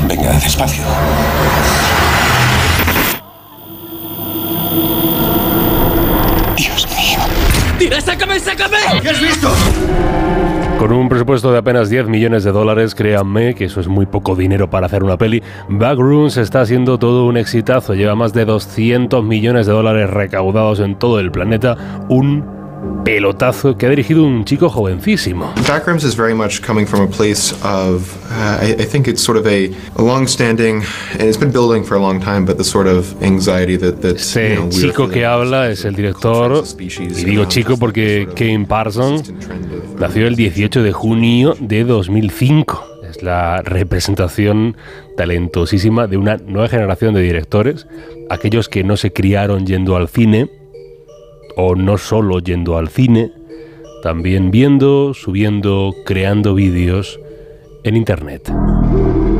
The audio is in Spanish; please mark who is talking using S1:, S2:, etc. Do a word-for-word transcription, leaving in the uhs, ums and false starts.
S1: Venga, despacio. Dios mío.
S2: ¡Tira, sácame, sácame!
S1: ¿Qué has visto?
S3: Con un presupuesto de apenas diez millones de dólares, créanme que eso es muy poco dinero para hacer una peli, Backrooms está siendo todo un exitazo. Lleva más de doscientos millones de dólares recaudados en todo el planeta. Un pelotazo que ha dirigido un chico jovencísimo.
S4: Backrooms is very much coming from a place of, uh, I, I think it's sort of a, a long-standing, and it's been building for a long time, but the sort of anxiety that that
S3: Este
S4: you know,
S3: chico que habla es el director, y digo chico porque Kane Parsons nació el dieciocho de junio de dos mil cinco. Es la representación talentosísima de una nueva generación de directores, aquellos que no se criaron yendo al cine, o no solo yendo al cine, también viendo, subiendo, creando vídeos en internet.